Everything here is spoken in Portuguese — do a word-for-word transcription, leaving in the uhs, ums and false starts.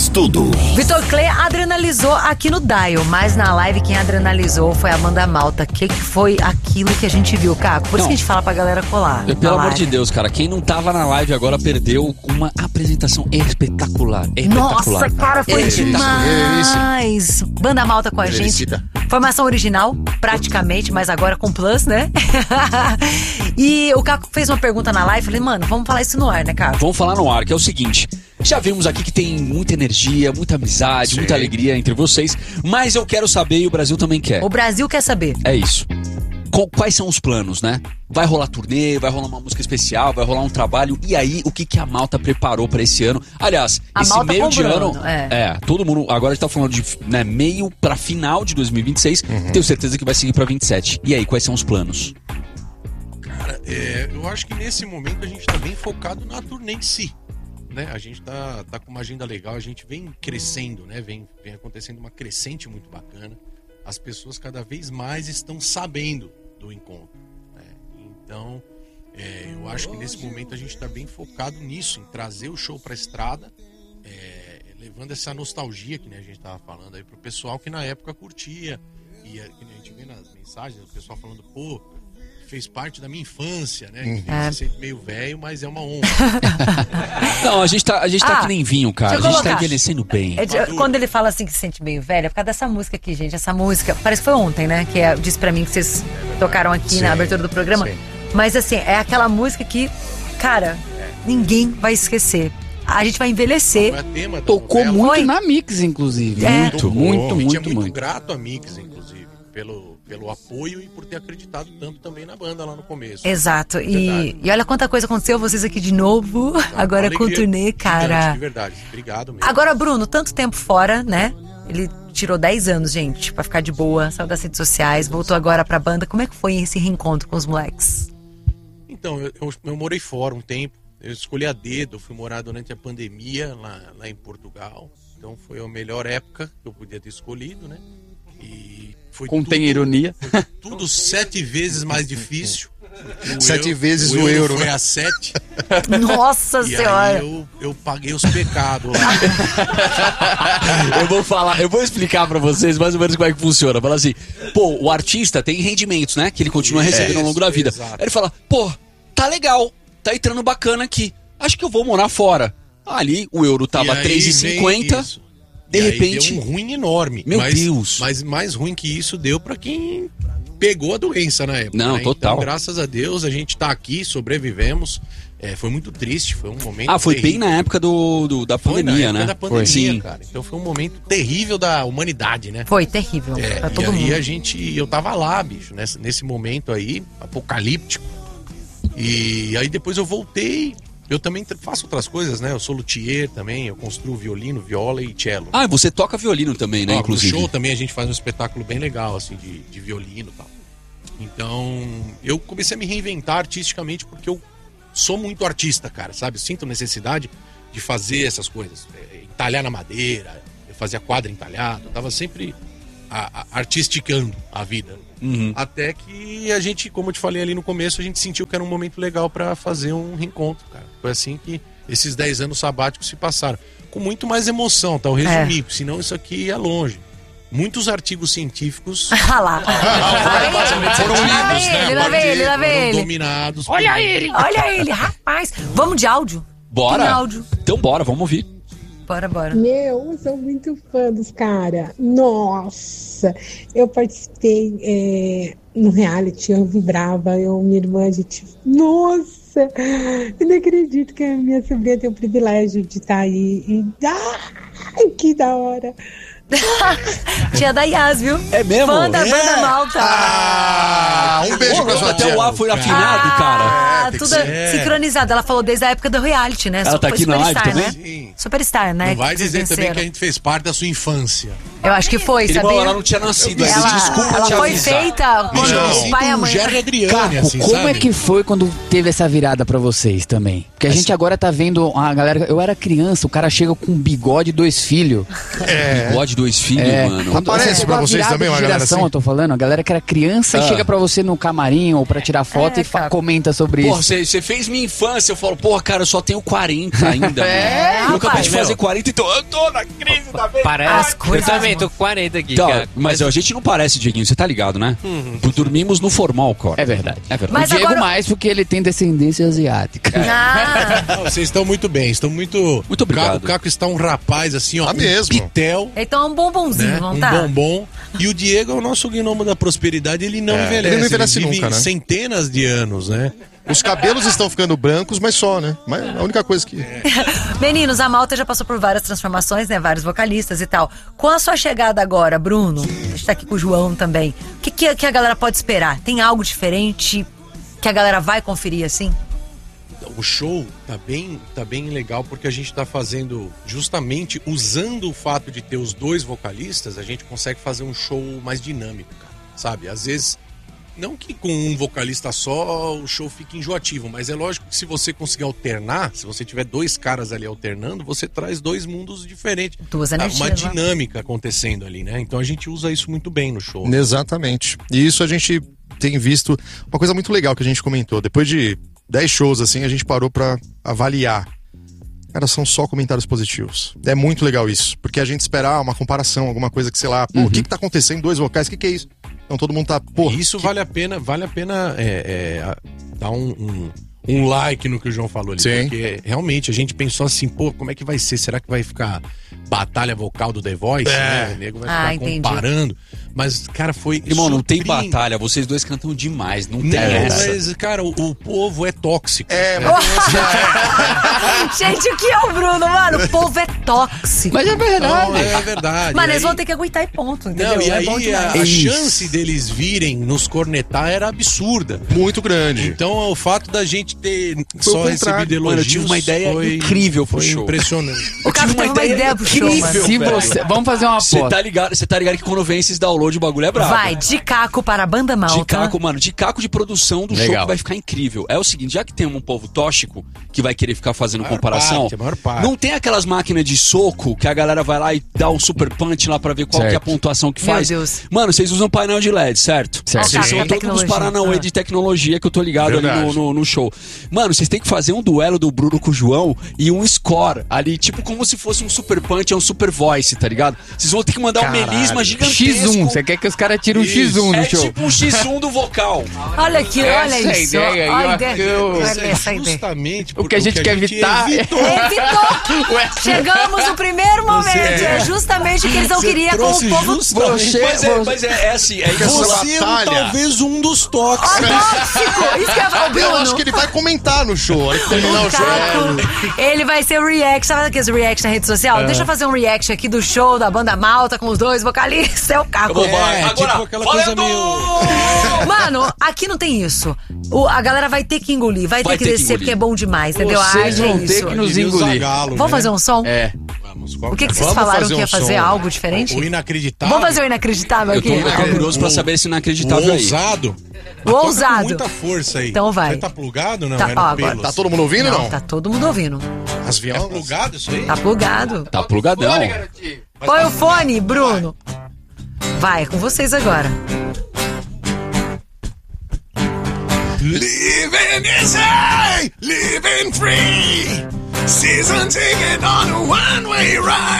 tudo. Vitor Clay adrenalizou aqui no Dial, mas na live quem adrenalizou foi a Amanda Malta. O que, que foi aquilo que a gente viu, Caco? Por não. isso que a gente fala pra galera colar. Eu, pelo amor de Deus, cara, quem não tava na live agora perdeu uma apresentação espetacular. espetacular. Nossa, cara, foi demais. Banda Malta com a Felicita. gente. Formação original, praticamente, mas agora com plus, né? E o Caco fez uma pergunta na live, falei, mano, vamos falar isso no ar, né, Caco? Vamos falar no ar, que é o seguinte. Já vimos aqui que tem muita energia, muita amizade, Sim. muita alegria entre vocês, mas eu quero saber e o Brasil também quer. O Brasil quer saber. É isso. Quais são os planos, né? Vai rolar turnê, vai rolar uma música especial, vai rolar um trabalho. E aí, o que, que a Malta preparou pra esse ano? Aliás, a esse Malta meio de Bruno, ano... É. é, todo mundo... Agora a gente tá falando de né, meio pra final de dois mil e vinte e seis. Uhum. Tenho certeza que vai seguir pra vinte e sete. E aí, quais são os planos? Cara, é, eu acho que nesse momento a gente tá bem focado na turnê em si. Né? A gente tá, tá com uma agenda legal, a gente vem crescendo, né? Vem, vem acontecendo uma crescente muito bacana. As pessoas cada vez mais estão sabendo do encontro. Né? Então, é, eu acho que nesse momento a gente está bem focado nisso, em trazer o show para a estrada, é, levando essa nostalgia que né, a gente estava falando aí pro pessoal que na época curtia. E a, que a gente vê nas mensagens, o pessoal falando, pô, fez parte da minha infância, né? A gente se sente meio velho, mas é uma honra. Não, a gente tá, a gente tá Ah, que nem vinho, cara. A gente tá envelhecendo bem. É de, quando ele fala assim que se sente meio velho, é por causa dessa música aqui, gente. Essa música, parece que foi ontem, né? Que é, disse pra mim que vocês tocaram aqui sim, na abertura do programa. Sim. Mas assim, é aquela música que, cara, ninguém vai esquecer. A gente vai envelhecer. Tocou muito Oi. na Mix, inclusive. É. Muito, Tocou. muito, muito, muito. muito. É muito, muito grato a Mix, inclusive, pelo... pelo apoio e por ter acreditado tanto também na banda lá no começo. Exato. É e, e olha quanta coisa aconteceu, vocês aqui de novo, Não, agora com o turnê, cara. De verdade, obrigado mesmo. Agora, Bruno, tanto tempo fora, né? Ele tirou dez anos, gente, pra ficar de boa, saiu das redes sociais, voltou agora pra banda. Como é que foi esse reencontro com os moleques? Então, eu, eu, eu morei fora um tempo, eu escolhi a dedo, eu fui morar durante a pandemia lá, lá em Portugal. Então foi a melhor época que eu podia ter escolhido, né? E foi Contém tudo, ironia. Foi tudo sete vezes mais difícil. O sete euro, vezes o, o euro, euro foi né? a sete. Nossa e senhora! Aí eu, eu paguei os pecados lá. Eu vou falar, eu vou explicar pra vocês mais ou menos como é que funciona. Fala assim, pô, o artista tem rendimentos, né? Que ele continua recebendo é, ao longo da vida. Exato. Aí ele fala, pô, tá legal, tá entrando bacana aqui. Acho que eu vou morar fora. Ali o euro tava três reais e cinquenta. De e repente. Deu um ruim enorme. Meu mas, Deus. Mas mais ruim que isso deu pra quem pegou a doença na época. Não, né? total. Então, graças a Deus, a gente tá aqui, sobrevivemos. É, foi muito triste, foi um momento. Ah, foi terrível. bem na época do, do da pandemia, foi na né? época da pandemia, Sim. cara. Então foi um momento terrível da humanidade, né? Foi terrível. É, pra todo e aí mundo. a gente. Eu tava lá, bicho, nesse, nesse momento aí, apocalíptico. E aí depois eu voltei. Eu também faço outras coisas, né? Eu sou luthier também, eu construo violino, viola e cello. Ah, você toca violino também, né? Ó, inclusive. No show também a gente faz um espetáculo bem legal, assim, de, de violino e tal. Então, eu comecei a me reinventar artisticamente porque eu sou muito artista, cara, sabe? Eu sinto necessidade de fazer essas coisas. É, entalhar na madeira, eu fazia quadro entalhado, eu tava sempre a, a, artisticando a vida. Uhum. Até que a gente, como eu te falei ali no começo, a gente sentiu que era um momento legal pra fazer um reencontro, cara. Foi assim que esses dez anos sabáticos se passaram. Com muito mais emoção, tá? Eu resumi, é. Senão isso aqui ia longe. Muitos artigos científicos ah lá. ah, foram lidos, né? Lá vem ele, lá vem ele. Dominados. Olha por... ele, olha ele, rapaz. Vamos de áudio? Bora. Tem áudio. Então bora, vamos ouvir. Bora, bora. Meu, eu sou muito fã dos caras. Nossa, eu participei é, no reality, eu vibrava, eu, minha irmã, a gente... Nossa, eu não acredito que a minha sobrinha tem o privilégio de estar aí. E, ai, que da hora. Tia da Yas, viu? É mesmo? Fã da é. banda Malta. Ah, um beijo Pô, pra sua até tia. o ar foi afinado, ah, cara. Ah, tudo sincronizado. Ela falou desde a época do reality, né? Ela tá aqui na live também? Né? Sim. Superstar, né? Não vai que dizer venceram. também que a gente fez parte da sua infância. Eu acho que foi, Ele sabia? ela não tinha nascido. Ela, Desculpa ela te foi avisar. feita quando Não, o pai e a o mãe... Jerry Adriane, Caco, assim, como sabe? é que foi quando teve essa virada pra vocês também? Porque a gente agora tá vendo a galera... Eu era criança, o cara chega com um bigode e dois filhos. É. Bigode, dois filhos, É. mano. Quando Aparece você pra pegou a vocês virada também, de uma galera geração, assim? eu tô falando, a galera que era criança Ah. e chega pra você no camarim ou pra tirar foto É, e fa- cara. comenta sobre Porra, isso. você fez minha infância. Eu falo, porra, cara, eu só tenho quarenta ainda. É, mano. Eu acabei de pai. fazer quarenta, então eu tô na crise da vida. As Parece. coisas, Eu também, mano. tô com quarenta aqui, Então, cara. mas a gente não parece, Dieguinho, você tá ligado, né? Dormimos no formal, cara. É verdade. É verdade. Mas o Diego agora- mais porque ele tem descendência asiática. Ah, Não, vocês estão muito bem, estão muito. Muito obrigado. O Caco está um rapaz assim, ó. Tá um mesmo. Pitel. então é um bombonzinho, Né? não Um tá? bombom. E o Diego é o nosso gnomo da prosperidade, ele não É, envelhece. ele não envelhece vive nunca, né? centenas de anos, né? Os cabelos estão ficando brancos, mas só, né? Mas a única coisa que. Meninos, a Malta já passou por várias transformações, né? Vários vocalistas e tal. Com a sua chegada agora, Bruno, a gente tá aqui com o João também. O que, que, que a galera pode esperar? Tem algo diferente que a galera vai conferir assim? O show tá bem, tá bem legal porque a gente tá fazendo, justamente usando o fato de ter os dois vocalistas, a gente consegue fazer um show mais dinâmico, cara, sabe? Às vezes, não que com um vocalista só o show fique enjoativo, mas é lógico que se você conseguir alternar, se você tiver dois caras ali alternando, você traz dois mundos diferentes. Duas Tá energias, uma né? dinâmica acontecendo ali, né? Então a gente usa isso muito bem no show. Exatamente. E isso a gente tem visto. Uma coisa muito legal que a gente comentou. Depois de dez shows, assim, a gente parou pra avaliar. Cara, são só comentários positivos. É muito legal isso. Porque a gente esperar uma comparação, alguma coisa que, sei lá, pô, o que que tá acontecendo? Dois vocais, o que que é isso? Então todo mundo tá, pô. Isso que- vale a pena, vale a pena é, é, a- dar um, um, um like no que o João falou ali. Sim. Porque realmente a gente pensou assim, pô, como é que vai ser? Será que vai ficar batalha vocal do The Voice? É. Né? O nego vai Ah, ficar entendi. comparando. Mas, cara, foi. Irmão, não tem surpreendente. batalha, vocês dois cantam demais, não tem Não, essa. mas, cara, o, o povo é tóxico. É, mas Gente, o que é o Bruno, mano? O povo é tóxico. Mas é verdade. Não, é verdade. Mano, E eles aí- vão ter que aguentar e ponto, entendeu? Não, e é bom aí a, demais. a Isso. chance deles virem nos cornetar era absurda. muito grande. Então, o fato da gente ter Foi o só contrário. recebido elogios Mano, eu tive uma ideia foi, incrível pro foi show. impressionante. O cara teve uma ideia pro show, mano. Se velho. você, vamos fazer uma Você aposta. tá ligado, você tá ligado que quando vem esses download o bagulho é brabo. Vai, de Caco para a Banda Malta. De caco, mano, de caco de produção do show Legal. que vai ficar incrível. É o seguinte, já que tem um povo tóxico que vai querer ficar fazendo Maior comparação, parte, a maior parte. não tem aquelas máquinas de soco que a galera vai lá e dá um super punch lá pra ver qual Certo. que é a pontuação que Meu faz. Deus. Mano, vocês usam painel de L E D, certo? Certo. Vocês Sim. são todos Tecnologia. os paranauê Ah. de tecnologia que eu tô ligado ali Verdade. no, no, no show. Mano, vocês têm que fazer um duelo do Bruno com o João e um score ali, tipo como se fosse um super punch, é um super voice, tá ligado? Vocês vão ter que mandar um melisma gigantesco. X um, você quer que os caras tirem um X um no É show? tipo um X um do vocal. Olha aqui, olha Essa isso. ideia aí, olha a eu ideia. acho que eu- Olha Isso é essa ideia. justamente O que a gente quer evitar é- evitou. Evitou! Ué. Chegamos no primeiro momento. É justamente o que eles não Você queriam com o trouxe povo. justamente- Você- Mas é, mas é, é assim, é Porque essa igual. Você é batalha. talvez um dos tóxicos. Tóxico! Isso que eu ia falar, o Eu acho Bruno. que ele vai comentar no show. Hora que terminar o show. Caco, ele vai ser o react. Sabe aqueles react na rede É. social? Deixa eu fazer um react aqui do show da Banda Malta com os dois vocalistas. É o Caco. Vamos lá. É, Agora, tipo aquela coisa valendo! meio- Mano, aqui não tem isso. O- a galera vai ter que engolir, vai, Vai ter que ter que descer engolir. porque é bom demais, entendeu? A Vocês arte é vão ter isso. que nos Diria o engolir. Zagalo, Vamos né? fazer um som? É. Vamos, qual O que, que vocês Vamos falaram fazer que ia um fazer? som. Algo diferente? O inacreditável. Vamos fazer o inacreditável Eu aqui? tô, eu tô curioso pra O- saber esse O inacreditável aí. ousado. O Toca ousado. Com muita força aí. Então vai. Você tá plugado ou não? Tá, É no ó, agora pelos. Tá todo mundo ouvindo ou Não, não? tá todo mundo ouvindo. As É violas. plugado isso aí? Tá plugado. Tá plugadão. Põe o fone, Bruno. Vai, é com vocês agora. Living easy, living free. Season ticket on a one-way ride.